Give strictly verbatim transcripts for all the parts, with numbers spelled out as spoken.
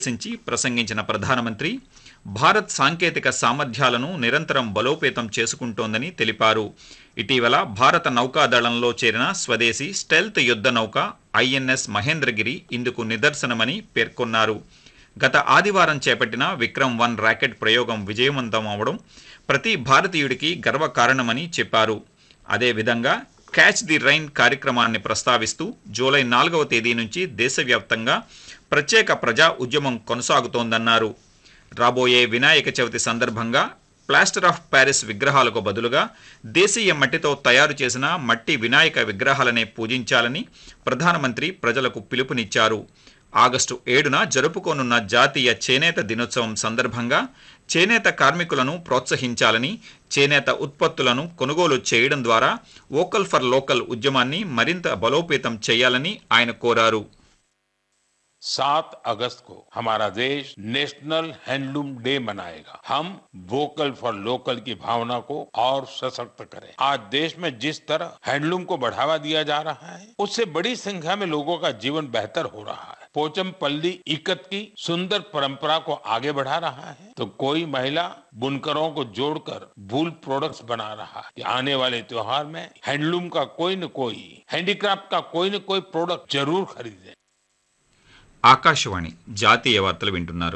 ఉద్దేశించి ప్రసంగించిన ప్రధానమంత్రి భారత్ సాంకేతిక సామర్థ్యాలను నిరంతరం బలోపేతం చేసుకుంటోందని తెలిపారు. ఇటీవల భారత నౌకాదళంలో చేరిన స్వదేశీ స్టెల్త్ యుద్ధ నౌక ఐఎన్ఎస్ మహేంద్రగిరి ఇందుకు నిదర్శనమని పేర్కొన్నారు. గత ఆదివారం చేపట్టిన విక్రమ్ వన్ రాకెట్ ప్రయోగం విజయవంతం అవడం ప్రతి భారతీయుడికి గర్వకారణమని చెప్పారు. అదేవిధంగా క్యాచ్ ది రైన్ కార్యక్రమాన్ని ప్రస్తావిస్తూ జూలై నాలుగవ తేదీ నుంచి దేశవ్యాప్తంగా ప్రత్యేక ప్రజా ఉద్యమం కొనసాగుతోందన్నారు. రాబోయే వినాయక చవితి సందర్భంగా ప్లాస్టర్ ఆఫ్ ప్యారిస్ విగ్రహాలకు బదులుగా దేశీయ మట్టితో తయారు చేసిన మట్టి వినాయక విగ్రహాలనే పూజించాలని ప్రధానమంత్రి ప్రజలకు పిలుపునిచ్చారు. ఆగస్టు ఏడున జరుపుకోనున్న జాతీయ చేనేత దినోత్సవం సందర్భంగా చేనేత కార్మికులను ప్రోత్సహించాలని, చేనేత ఉత్పత్తులను కొనుగోలు చేయడం ద్వారా వోకల్ ఫర్ లోకల్ ఉద్యమాన్ని మరింత బలోపేతం చేయాలని ఆయన కోరారు. सात अगस्त को हमारा देश नेशनल हैंडलूम डे मनाएगा. हम वोकल फॉर लोकल की भावना को और सशक्त करें. आज देश में जिस तरह हैंडलूम को बढ़ावा दिया जा रहा है, उससे बड़ी संख्या में लोगों का जीवन बेहतर हो रहा है. पोचमपल्ली इकत की सुंदर परंपरा को आगे बढ़ा रहा है, तो कोई महिला बुनकरों को जोड़कर वूल प्रोडक्ट्स बना रहा है. आने वाले त्योहार में हैंडलूम का कोई न कोई, हैंडीक्राफ्ट का कोई न कोई प्रोडक्ट जरूर खरीदें. ఆకాశవాణి జాతీయ వార్తలు వింటున్నారు.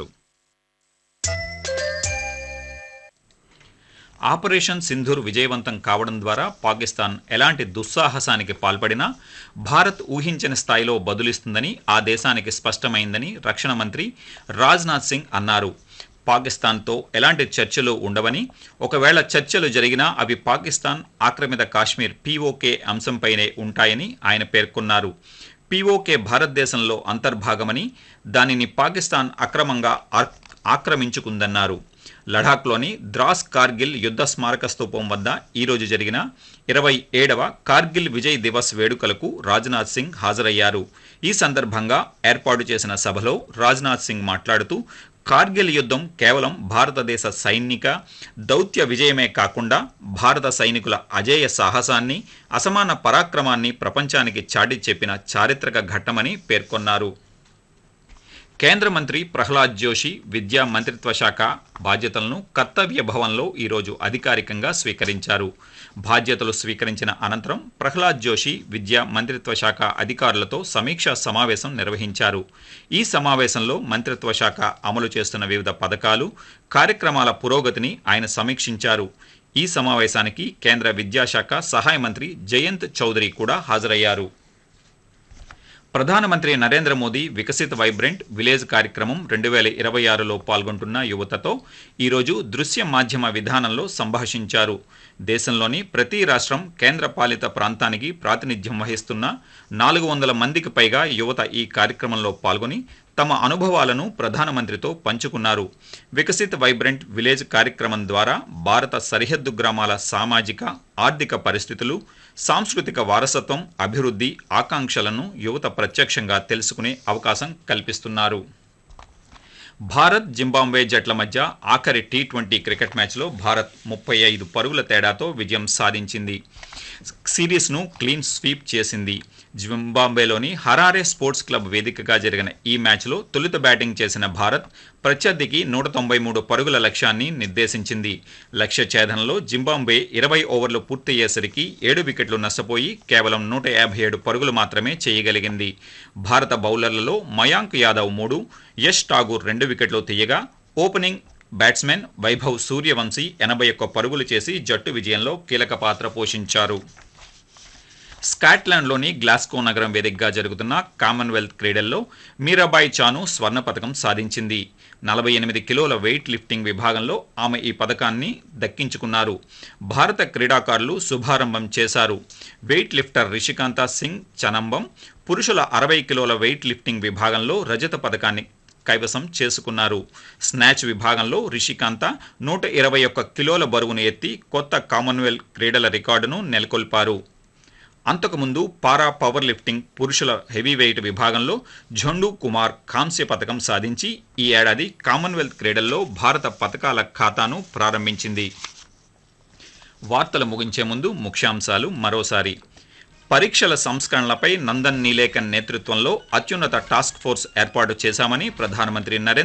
ఆపరేషన్ సింధూర్ విజయవంతం కావడం ద్వారా పాకిస్తాన్ ఎలాంటి దుస్సాహసానికి పాల్పడినా భారత్ ఊహించని స్థాయిలో బదులిస్తుందని ఆ దేశానికి స్పష్టమైందని రక్షణ మంత్రి రాజ్నాథ్ సింగ్ అన్నారు. పాకిస్తాన్తో ఎలాంటి చర్చలు ఉండవని, ఒకవేళ చర్చలు జరిగినా అవి పాకిస్తాన్ ఆక్రమిత కాశ్మీర్ పీఓకే అంశంపైనే ఉంటాయని ఆయన పేర్కొన్నారు. పీఓకే భారతదేశంలో అంతర్భాగమని, దానిని పాకిస్తాన్ అక్రమంగా ఆక్రమించుకుందన్నారు. లడాఖ్లోని ద్రాస్ కార్గిల్ యుద్ధ స్మారక స్తూపం వద్ద ఈరోజు జరిగిన ఇరవై ఏడవ కార్గిల్ విజయ్ దివస్ వేడుకలకు రాజ్నాథ్ సింగ్ హాజరయ్యారు. ఈ సందర్భంగా ఏర్పాటు చేసిన సభలో రాజ్నాథ్ సింగ్ మాట్లాడుతూ కార్గిల్ యుద్ధం కేవలం భారతదేశ సైనిక దౌత్య విజయమే కాకుండా భారత సైనికుల అజేయ సాహసాన్ని, అసమాన పరాక్రమాన్ని ప్రపంచానికి చాటి చెప్పిన చారిత్రక ఘట్టమని పేర్కొన్నారు. కేంద్ర మంత్రి ప్రహ్లాద్ జోషి విద్యా మంత్రిత్వ శాఖ బాధ్యతలను కర్తవ్య భవన్లో ఈరోజు అధికారికంగా స్వీకరించారు. బాధ్యతలు స్వీకరించిన అనంతరం ప్రహ్లాద్ జోషి విద్యా మంత్రిత్వ శాఖ అధికారులతో సమీక్షా సమావేశం నిర్వహించారు. ఈ సమావేశంలో మంత్రిత్వ శాఖ అమలు చేస్తున్న వివిధ పథకాలు, కార్యక్రమాల పురోగతిని ఆయన సమీక్షించారు. ఈ సమావేశానికి కేంద్ర విద్యాశాఖ సహాయ మంత్రి జయంత్ చౌదరి కూడా హాజరయ్యారు. ప్రధానమంత్రి నరేంద్ర మోదీ వికసిత్ వైబ్రెంట్ విలేజ్ కార్యక్రమం రెండు వేల ఇరవై ఆరులో పాల్గొంటున్న యువతతో ఈరోజు దృశ్య మాధ్యమ విధానంలో సంభాషించారు. దేశంలోని ప్రతి రాష్ట్రం, కేంద్ర పాలిత ప్రాంతానికి ప్రాతినిధ్యం వహిస్తున్న నాలుగు వందల మందికి పైగా యువత ఈ కార్యక్రమంలో పాల్గొని తమ అనుభవాలను ప్రధానమంత్రితో పంచుకున్నారు. వికసిత్ వైబ్రెంట్ విలేజ్ కార్యక్రమం ద్వారా భారత సరిహద్దు గ్రామాల సామాజిక, ఆర్థిక పరిస్థితులు, సాంస్కృతిక వారసత్వం, అభివృద్ధి ఆకాంక్షలను యువత ప్రత్యక్షంగా తెలుసుకునే అవకాశం కల్పిస్తున్నారు. భారత్ జింబాబ్వే జట్ల మధ్య ఆఖరి టీ ట్వంటీ క్రికెట్ మ్యాచ్లో భారత్ ముప్పై ఐదు పరుగుల తేడాతో విజయం సాధించింది. సిరీస్ను క్లీన్ స్వీప్ చేసింది. జింబాబ్వేలోని హరారే స్పోర్ట్స్ క్లబ్ వేదికగా జరిగిన ఈ మ్యాచ్లో తొలుత బ్యాటింగ్ చేసిన భారత్ ప్రత్యర్థికి నూట తొంభై మూడు పరుగుల లక్ష్యాన్ని నిర్దేశించింది. లక్ష్య ఛేదనలో జింబాబ్వే ఇరవై ఓవర్లు పూర్తయ్యేసరికి ఏడు వికెట్లు నష్టపోయి కేవలం నూట యాభై ఏడు పరుగులు మాత్రమే చేయగలిగింది. భారత బౌలర్లలో మయాంక్ యాదవ్ మూడు, యష్ ఠాగూర్ రెండు వికెట్లు తీయగా ఓపెనింగ్ బ్యాట్స్మెన్ వైభవ్ సూర్యవంశీ ఎనభై ఒక్క పరుగులు చేసి జట్టు విజయంలో కీలక పాత్ర పోషించారు. స్కాట్లాండ్లోని గ్లాస్గో నగరం వేదికగా జరుగుతున్న కామన్వెల్త్ క్రీడల్లో మీరాబాయి చాను స్వర్ణ పథకం సాధించింది. నలభై ఎనిమిది కిలోల వెయిట్ లిఫ్టింగ్ విభాగంలో ఆమె ఈ పథకాన్ని దక్కించుకున్నారు. భారత క్రీడాకారులు శుభారంభం చేశారు. వెయిట్ లిఫ్టర్ రిషికాంత సింగ్ చనంబం పురుషుల అరవై కిలోల వెయిట్ లిఫ్టింగ్ విభాగంలో రజత పథకాన్ని కైవసం చేసుకున్నారు. స్నాచ్ విభాగంలో రిషికాంత నూట ఇరవై ఒక్క కిలోల బరువును ఎత్తి కొత్త కామన్వెల్త్ క్రీడల రికార్డును నెలకొల్పారు. అంతకుముందు పారా పవర్ లిఫ్టింగ్ పురుషుల హెవీవెయిట్ విభాగంలో ఝండు కుమార్ కాంస్య పథకం సాధించి ఈ ఏడాది కామన్వెల్త్ క్రీడల్లో భారత పథకాల ఖాతాను ప్రారంభించింది. వార్తలు ముగించే ముందు ముఖ్యాంశాలు మరోసారి. పరీక్షల సంస్కరణలపై నందన్ నీలేకన్ నేతృత్వంలో అత్యున్నత టాస్క్ ఫోర్స్ ఏర్పాటు చేశామని ప్రధానమంత్రి నరేంద్ర